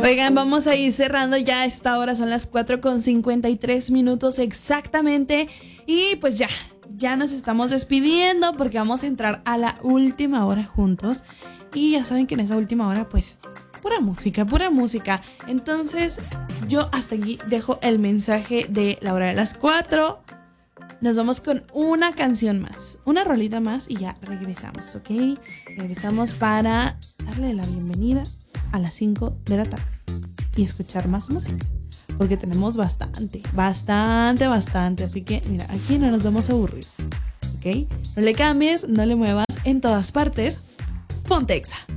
Oigan, vamos a ir cerrando ya a esta hora, son las 4:53 exactamente. Y pues ya nos estamos despidiendo porque vamos a entrar a la última hora juntos. Y ya saben que en esa última hora pues pura música. Entonces yo hasta aquí dejo el mensaje de la hora de las 4. Nos vamos con una canción más, una rolita más y ya regresamos, ¿ok? Regresamos para darle la bienvenida a las 5 de la tarde y escuchar más música, porque tenemos bastante. Así que mira, aquí no nos vamos a aburrir, ¿ok? No le cambies, no le muevas, en todas partes, ponte Exa.